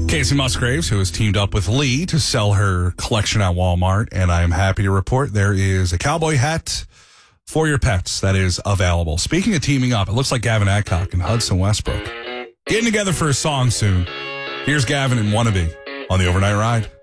Casey Musgraves, who has teamed up with Lee to sell her collection at Walmart, and I am happy to report there is a cowboy hat for your pets that is available. Speaking of teaming up, it looks like Gavin Adcock and Hudson Westbrook getting together for a song soon. Here's Gavin and Wannabe on the Overnight Ride.